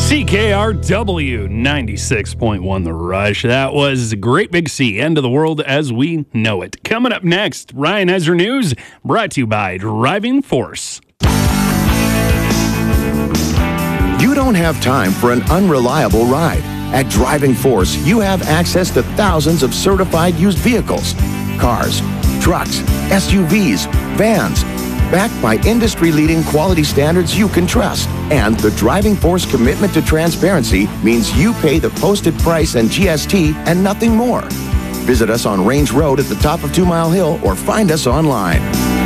CKRW 96.1 The Rush. That was Great Big Sea, End of the World as We Know It. Coming up next, Ryan has your news, brought to you by Driving Force. You don't have time for an unreliable ride. At Driving Force, you have access to thousands of certified used vehicles, cars, trucks, SUVs, vans, backed by industry-leading quality standards you can trust. And the Driving Force commitment to transparency means you pay the posted price and GST and nothing more. Visit us on Range Road at the top of 2 Mile Hill or find us online.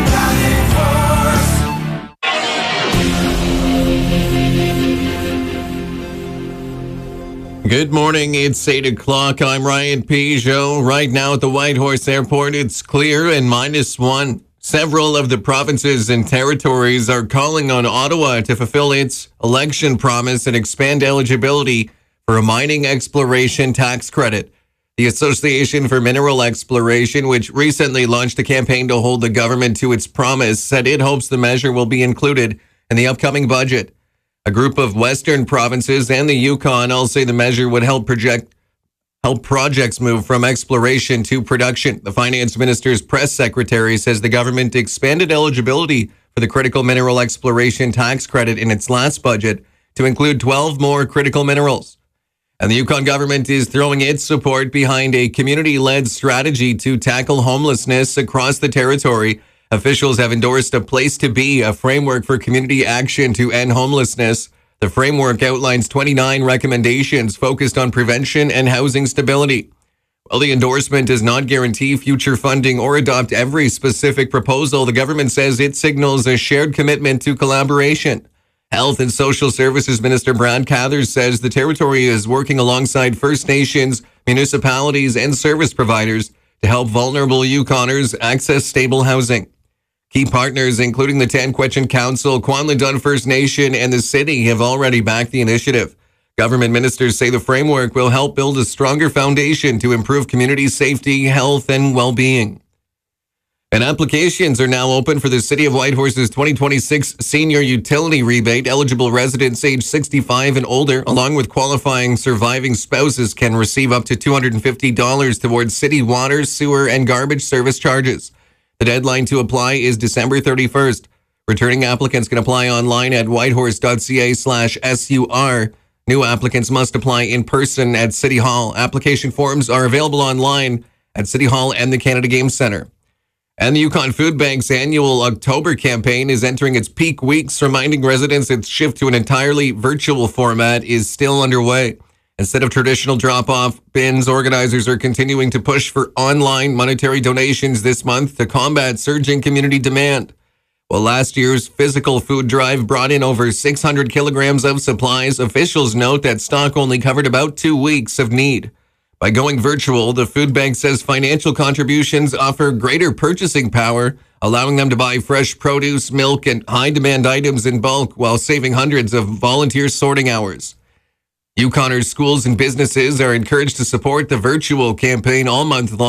Good morning, it's 8 o'clock. I'm Ryan Peugeot. Right now at the Whitehorse Airport, it's clear and -1. Several of the provinces and territories are calling on Ottawa to fulfill its election promise and expand eligibility for a mining exploration tax credit. The Association for Mineral Exploration, which recently launched a campaign to hold the government to its promise, said it hopes the measure will be included in the upcoming budget. A group of Western provinces and the Yukon all say the measure would help projects move from exploration to production. The finance minister's press secretary says the government expanded eligibility for the critical mineral exploration tax credit in its last budget to include 12 more critical minerals. And the Yukon government is throwing its support behind a community-led strategy to tackle homelessness across the territory. Officials have endorsed a place to be, a framework for community action to end homelessness. The framework outlines 29 recommendations focused on prevention and housing stability. While the endorsement does not guarantee future funding or adopt every specific proposal, the government says it signals a shared commitment to collaboration. Health and Social Services Minister Brad Cathers says the territory is working alongside First Nations, municipalities, and service providers to help vulnerable Yukoners access stable housing. Key partners, including the Tanquetchin Council, Kwanlin Dun First Nation, and the city, have already backed the initiative. Government ministers say the framework will help build a stronger foundation to improve community safety, health, and well-being. And applications are now open for the City of Whitehorse's 2026 Senior Utility Rebate. Eligible residents age 65 and older, along with qualifying surviving spouses, can receive up to $250 towards city water, sewer, and garbage service charges. The deadline to apply is December 31st. Returning applicants can apply online at whitehorse.ca/SUR. New applicants must apply in person at City Hall. Application forms are available online at City Hall and the Canada Game Centre. And the Yukon Food Bank's annual October campaign is entering its peak weeks, reminding residents its shift to an entirely virtual format is still underway. Instead of traditional drop-off bins, organizers are continuing to push for online monetary donations this month to combat surging community demand. While last year's physical food drive brought in over 600 kilograms of supplies, officials note that stock only covered about 2 weeks of need. By going virtual, the food bank says financial contributions offer greater purchasing power, allowing them to buy fresh produce, milk, and high-demand items in bulk while saving hundreds of volunteer sorting hours. Yukoners, schools, and businesses are encouraged to support the virtual campaign all month long.